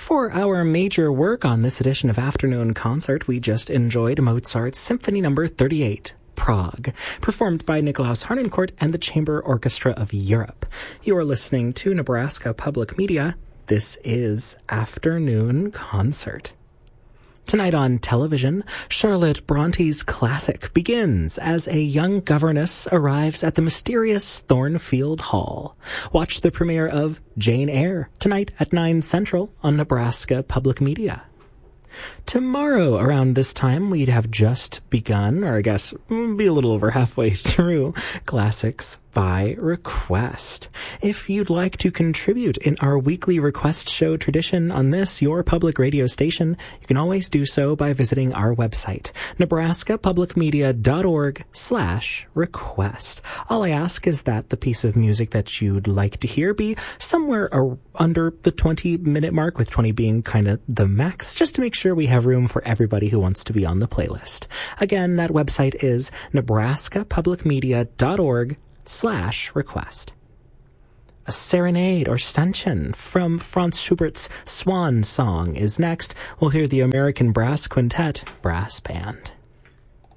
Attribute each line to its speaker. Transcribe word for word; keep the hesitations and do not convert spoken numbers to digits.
Speaker 1: For our major work on this edition of Afternoon Concert, we just enjoyed Mozart's Symphony Number thirty-eight, Prague, performed by Nikolaus Harnoncourt and the Chamber Orchestra of Europe. You are listening to Nebraska Public Media. This is Afternoon Concert. Tonight on television, Charlotte Bronte's classic begins as a young governess arrives at the mysterious Thornfield Hall. Watch the premiere of Jane Eyre tonight at nine Central on Nebraska Public Media. Tomorrow around this time, we'd have just begun, or I guess be a little over halfway through, Classics by Request. If you'd like to contribute in our weekly request show tradition on this, your public radio station, you can always do so by visiting our website, nebraskapublicmedia.org slash request. All I ask is that the piece of music that you'd like to hear be somewhere ar- under the twenty-minute mark, with twenty being kind of the max, just to make sure we have room for everybody who wants to be on the playlist. Again, that website is nebraskapublicmedia.org slash request. A serenade or stanchion from Franz Schubert's Swan Song is next. We'll hear the American Brass Quintet Brass Band.